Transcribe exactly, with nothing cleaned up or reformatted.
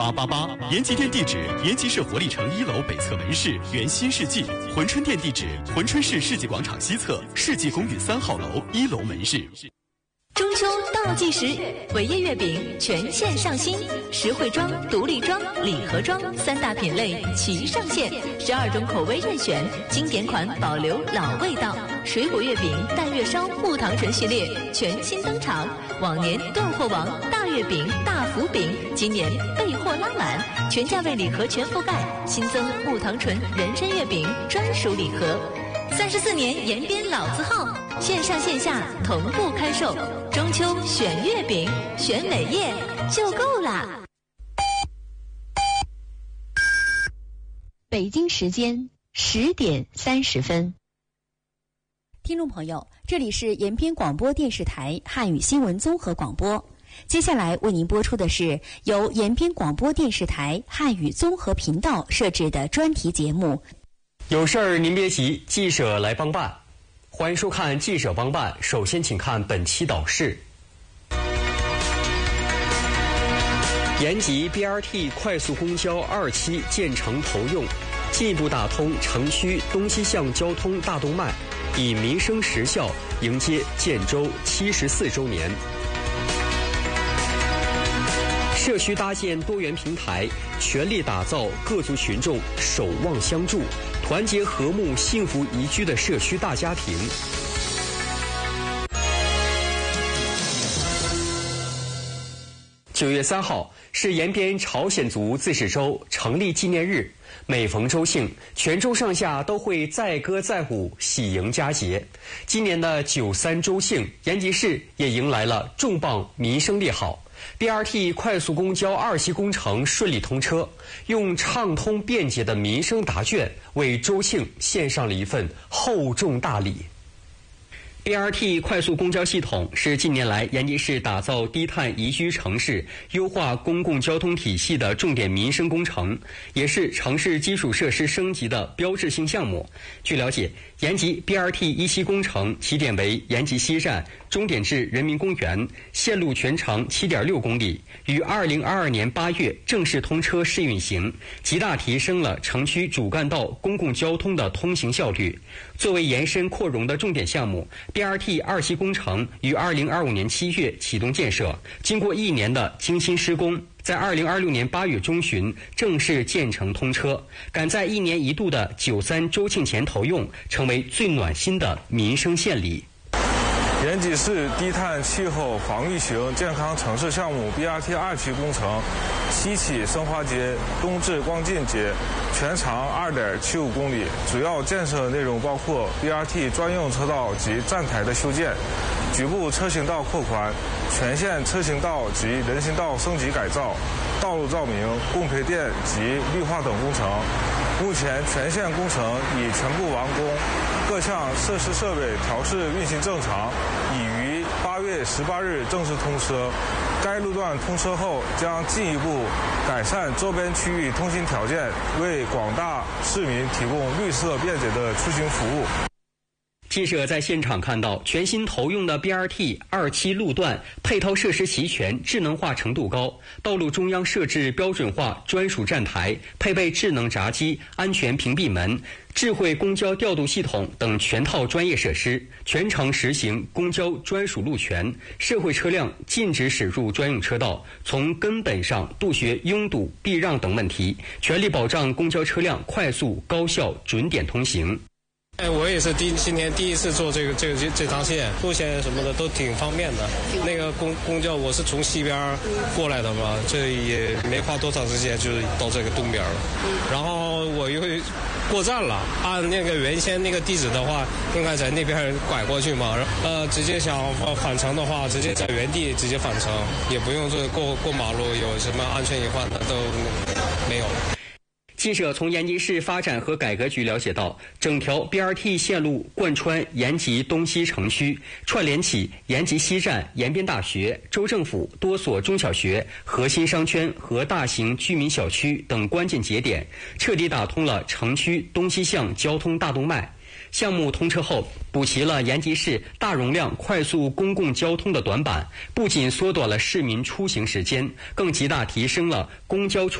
八八八。延吉店地址：延吉市活力城一楼北侧门市原新世纪。珲春店地址：珲春市世纪广场西侧世纪公寓三号楼一楼门市。 中秋倒计时，伟业月饼全线上新，实惠装、独立装、礼盒装三大品类齐上线，十二种口味任选，经典款保留老味道。水果月饼、淡月烧、木糖醇系列全新登场，往年断货王大月饼、大福饼，今年备货拉满，全价位礼盒全覆盖，新增木糖醇人参月饼专属礼盒。三十四年延边老字号，线上线下同步开售。中秋选月饼，选伟业就够啦。 北京时间十点三十分。 听众朋友，这里是延边广播电视台汉语新闻综合广播。接下来为您播出的是由延边广播电视台汉语综合频道设置的专题节目。 有事儿您别急，记者来帮办。欢迎收看记者帮办，首先请看本期导视。延吉 B R T 快速公交二期建成投用，进一步打通城区东西向交通大动脉，以民生实效迎接建州七十四周年。社区搭建多元平台，全力打造各族群众守望相助、团结和睦、幸福宜居的社区大家庭。九月三号是延边朝鲜族自治州成立纪念日，每逢周庆，全州上下都会载歌载舞，喜迎佳节。今年的九三周庆，延吉市也迎来了重磅民生利好。B R T 快速公交二期工程顺利通车，用畅通便捷的民生答卷，为周庆献上了一份厚重大礼。B R T 快速公交系统是近年来延吉市打造低碳宜居城市、优化公共交通体系的重点民生工程，也是城市基础设施升级的标志性项目。据了解，延吉 B R T 一期工程起点为延吉西站，终点至人民公园，线路全长 七点六公里，于二零二二年八月正式通车试运行，极大提升了城区主干道公共交通的通行效率。作为延伸扩容的重点项目， B R T 二期工程于二零二五年七月启动建设，经过一年的精心施工，在二零二六年八月中旬正式建成通车，赶在一年一度的九三周庆前投用，成为最暖心的民生献礼。 延吉市低碳气候防御型健康城市项目 B R T 二期工程，西起申花街，东至光进街，全长 二点七五公里，主要建设内容包括 B R T 专用车道及站台的修建，局部车行道扩宽，全线车行道及人行道升级改造，道路照明、供配电及绿化等工程。目前全线工程已全部完工，各项设施设备调试运行正常，已于八月十八日正式通车。该路段通车后，将进一步改善周边区域通行条件，为广大市民提供绿色便捷的出行服务。 记者在现场看到，全新投用的 B R T 二期路段配套设施齐全，智能化程度高，道路中央设置标准化专属站台，配备智能闸机、安全屏蔽门、智慧公交调度系统等全套专业设施，全程实行公交专属路权，社会车辆禁止驶入专用车道，从根本上杜绝拥堵、避让等问题，全力保障公交车辆快速、高效、准点通行。 哎，我也是第今年第一次做这个这个这这趟线，路线什么的都挺方便的。那个公公交我是从西边过来的嘛，这也没花多长时间就到这个东边了。然后我又过站了，按那个原先那个地址的话，应该在那边拐过去嘛。呃，直接想返程的话，直接在原地直接返程，也不用这个过过马路，有什么安全隐患的都没有。 记者从延吉市发展和改革局了解到，整条 B R T 线路贯穿延吉东西城区，串联起延吉西站、延边大学、州政府多所中小学、核心商圈和大型居民小区等关键节点，彻底打通了城区东西向交通大动脉。项目通车后，补齐了延吉市大容量快速公共交通的短板，不仅缩短了市民出行时间，更极大提升了公交